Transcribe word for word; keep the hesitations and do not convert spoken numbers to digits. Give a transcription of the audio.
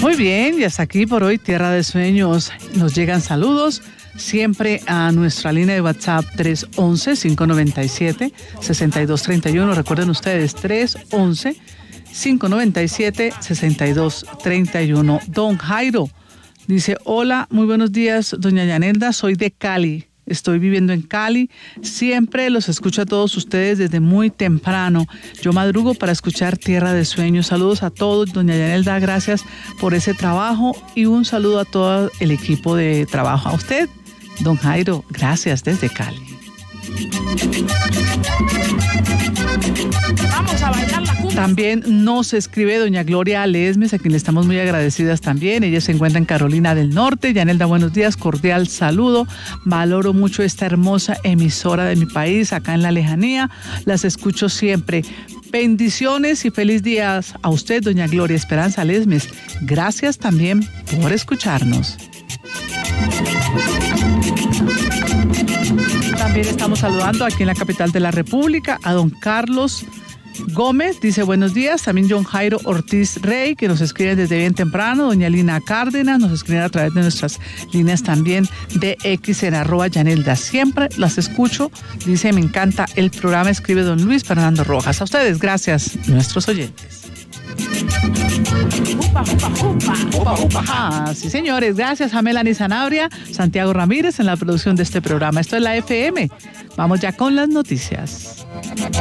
Muy bien, y hasta aquí por hoy Tierra de Sueños. Nos llegan saludos siempre a nuestra línea de WhatsApp tres once, cinco noventa y siete, sesenta y dos treinta y uno. Recuerden ustedes, tres once, cinco noventa y siete, sesenta y dos treinta y uno. Don Jairo dice, hola, muy buenos días, doña Yanelda, soy de Cali. Estoy viviendo en Cali, siempre los escucho a todos ustedes desde muy temprano. Yo madrugo para escuchar Tierra de Sueños. Saludos a todos, doña Yanelda, gracias por ese trabajo y un saludo a todo el equipo de trabajo. A usted, don Jairo, gracias desde Cali. Vamos a bailar la cumbia. También nos escribe doña Gloria Lesmes, a quien le estamos muy agradecidas también. Ella se encuentra en Carolina del Norte. Yanelda, buenos días, cordial saludo. Valoro mucho esta hermosa emisora de mi país, acá en la lejanía. Las escucho siempre. Bendiciones y feliz día a usted, doña Gloria Esperanza Lesmes. Gracias también por escucharnos. También estamos saludando aquí en la capital de la República a don Carlos Gómez, dice buenos días. También John Jairo Ortiz Rey, que nos escribe desde bien temprano. Doña Lina Cárdenas nos escribe a través de nuestras líneas también de X en arroba Yanelda. Siempre las escucho, dice, me encanta el programa, escribe don Luis Fernando Rojas. A ustedes, gracias, nuestros oyentes. Upa, upa, upa. Upa, upa. Ah, sí, señores, gracias a Melanie Zanabria, Santiago Ramírez en la producción de este programa. Esto es la F M. Vamos ya con las noticias.